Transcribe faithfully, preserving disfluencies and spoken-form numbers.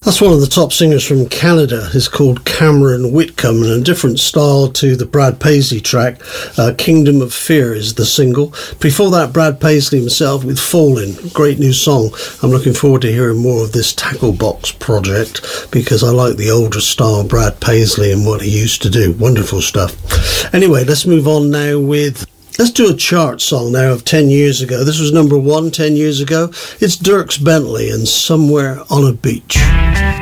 That's one of the top singers from Canada. He's called Cameron Whitcomb, and a different style to the Brad Paisley track. Uh, Kingdom of Fear is the single. Before that, Brad Paisley himself with Fallin'. Great new song. I'm looking forward to hearing more of this Tackle Box project because I like the older style Brad Paisley and what he used to do. Wonderful stuff. Anyway, let's move on now with... Let's do a chart song now of ten years ago. This was number one ten years ago. It's Dierks Bentley and Somewhere on a Beach.